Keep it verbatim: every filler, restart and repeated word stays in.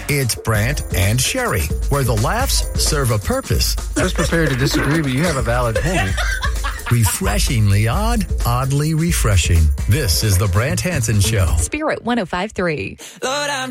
It's Brant and Sherry, where the laughs serve a purpose. I was prepared to disagree, but you have a valid point. Refreshingly odd, oddly refreshing. This is the Brant Hansen Show. Spirit one oh five point three. Lord, I'm